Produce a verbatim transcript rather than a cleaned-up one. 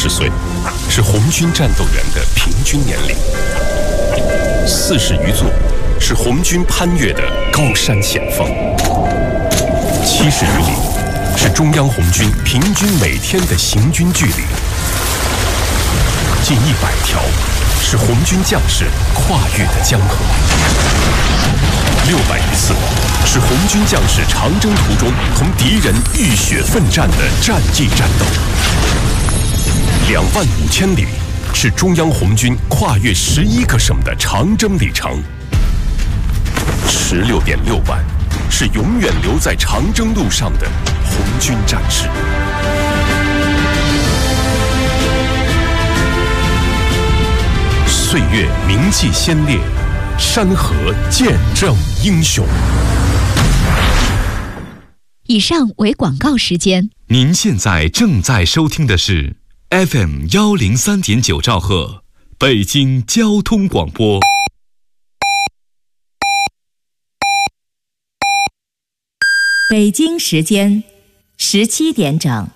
十岁是红军战斗员的平均年龄，四十余座是红军攀越的高山险峰，七十余里是中央红军平均每天的行军距离，近一百条是红军将士跨越的江河，六百余次是红军将士长征途中同敌人浴血奋战的战役战斗，两万五千里是中央红军跨越十一个省的长征里程，十六点六万是永远留在长征路上的红军战士。岁月铭记先烈，山河见证英雄。 以上为广告时间。 您现在正在收听的是 F M 幺零三点九兆赫，北京交通广播。 北京时间十七点整。